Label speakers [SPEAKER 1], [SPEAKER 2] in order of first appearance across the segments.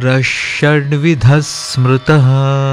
[SPEAKER 1] षड्विधः स्मृतः.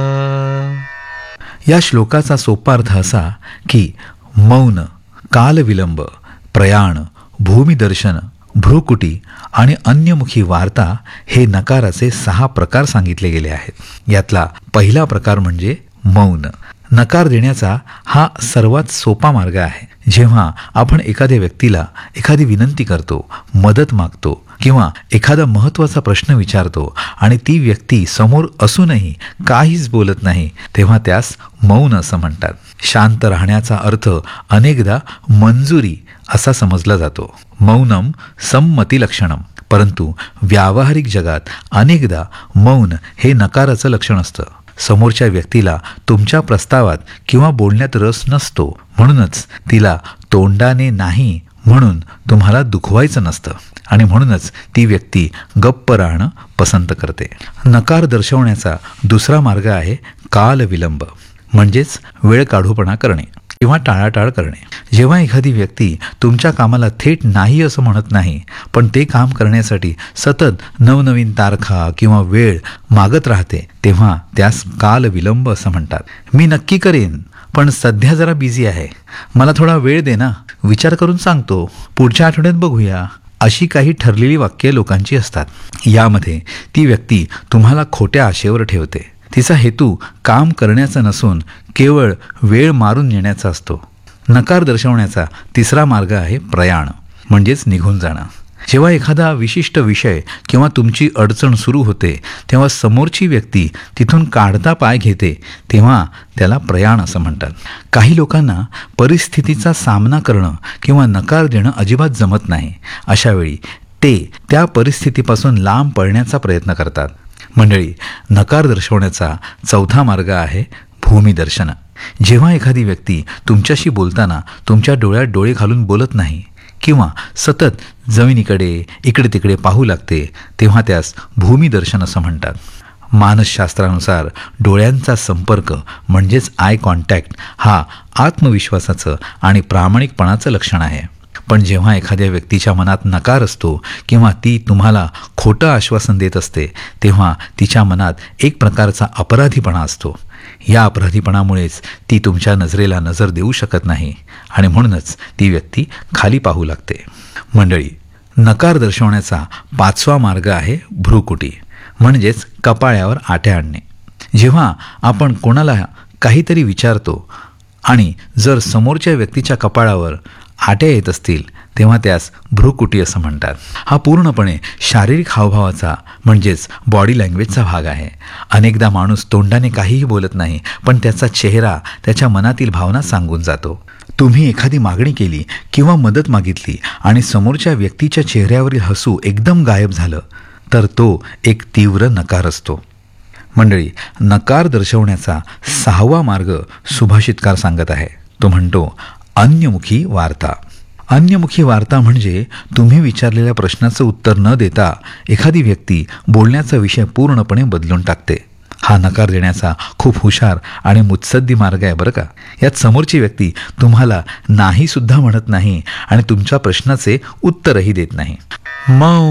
[SPEAKER 2] या श्लोकाचा सोपा अर्थ असा की मौन, कालविलंब, प्रयाण, भूमिदर्शन, भ्रूकुटी आणि अन्यमुखी वार्ता हे नकाराचे 6 प्रकार सांगितले गेले आहेत. यातला पहिला प्रकार म्हणजे मौन. नकार देण्याचा हा सर्वात सोपा मार्ग आहे. जेव्हा आपण एखाद्या व्यक्तीला एखादी विनंती करतो, मदत मागतो किंवा एखादा महत्त्वाचा प्रश्न विचारतो आणि ती व्यक्ती समोर असूनही काहीच बोलत नाही, तेव्हा त्यास मौन असं म्हणतात. शांत राहण्याचा अर्थ अनेकदा मंजुरी असा समजला जातो. मौनम संमती लक्षणम. परंतु व्यावहारिक जगात अनेकदा मौन हे नकाराचं लक्षण असतं. समोरच्या व्यक्तीला तुमच्या प्रस्तावात किंवा बोलण्यात रस नसतो, म्हणूनच तिला तोंडाने नाही म्हणून तुम्हाला दुखवायचं नसतं आणि म्हणूनच ती व्यक्ती गप्प राहणं पसंत करते. नकार दर्शवण्याचा दुसरा मार्ग आहे कालविलंब, म्हणजेच वेळ काढूपणा करणे किंवा टाळाटाळ करणे. जेव्हा एखादी व्यक्ती तुमच्या कामाला थेट नाही असं म्हणत नाही, पण ते काम करण्यासाठी सतत नवनवीन तारखा किंवा वेळ मागत राहते, तेव्हा त्यास कालविलंब असं म्हणतात. मी नक्की करेन, पण सध्या जरा बिझी आहे, मला थोडा वेळ दे ना, विचार करून सांगतो, पुढच्या आठवड्यात बघूया, अशी काही ठरलेली वाक्ये लोकांची असतात. यामध्ये ती व्यक्ती तुम्हाला खोट्या आशेवर ठेवते. तिचा हेतू काम करण्याचा नसून केवळ वेळ मारून नेण्याचा असतो. नकार दर्शवण्याचा तिसरा मार्ग आहे प्रयाण, म्हणजेच निघून जाणं. जेव्हा एखादा विशिष्ट विषय किंवा तुमची अडचण सुरू होते, तेव्हा समोरची व्यक्ती तिथून काढता पाय घेते, तेव्हा त्याला प्रयाण असं म्हणतात. काही लोकांना परिस्थितीचा सामना करणं किंवा नकार देणं अजिबात जमत नाही. अशावेळी ते त्या परिस्थितीपासून लांब पळण्याचा प्रयत्न करतात. मंडळी, नकार दर्शवण्याचा चौथा मार्ग आहे भूमिदर्शन. जेव्हा एखादी व्यक्ती तुमच्याशी बोलताना तुमच्या डोळ्यात डोळे घालून बोलत नाही किंवा सतत जमिनीकडे इकडे तिकडे पाहू लागते, तेव्हा त्यास भूमिदर्शन असं म्हणतात. मानसशास्त्रानुसार डोळ्यांचा संपर्क म्हणजेच आय कॉन्टॅक्ट हा आत्मविश्वासाचं आणि प्रामाणिकपणाचं लक्षण आहे. पण जेव्हा एखाद्या व्यक्तीच्या मनात नकार असतो किंवा ती तुम्हाला खोटं आश्वासन देत असते, तेव्हा तिच्या मनात एक प्रकारचा अपराधीपणा असतो. या अपराधीपणामुळेच ती तुमच्या नजरेला नजर देऊ शकत नाही आणि म्हणूनच ती व्यक्ती खाली पाहू लागते. मंडळी, नकार दर्शवण्याचा 5वा मार्ग आहे भ्रूकुटी, म्हणजेच कपाळावर आठ्या आणणे. जेव्हा आपण कोणाला काहीतरी विचारतो आणि जर समोरच्या व्यक्तीच्या कपाळावर आट्या येत असतील, तेव्हा त्यास भ्रूकुटी असं म्हणतात. हा पूर्णपणे शारीरिक हावभावाचा म्हणजेच बॉडी लँग्वेजचा भाग आहे. अनेकदा माणूस तोंडाने काहीही बोलत नाही, पण त्याचा चेहरा त्याच्या मनातील भावना सांगून जातो. तुम्ही एखादी मागणी केली किंवा मदत मागितली आणि समोरच्या व्यक्तीच्या चेहऱ्यावरील हसू एकदम गायब झालं, तर तो एक तीव्र नकार असतो. मंडळी, नकार दर्शवण्याचा 6वा मार्ग सुभाषितकार सांगत आहे. तो म्हणतो अन्यमुखी वार्ता. अन्यमुखी वार्ता म्हणजे तुम्ही विचारलेल्या प्रश्नाचं उत्तर न देता एखादी व्यक्ती बोलण्याचा विषय पूर्णपणे बदलून टाकते. हा नकार देण्याचा खूप हुशार आणि मुत्सद्दी मार्ग आहे बरं का. यात समोरची व्यक्ती तुम्हाला नाही सुद्धा म्हणत नाही आणि तुमच्या प्रश्नाचे उत्तरही देत नाही.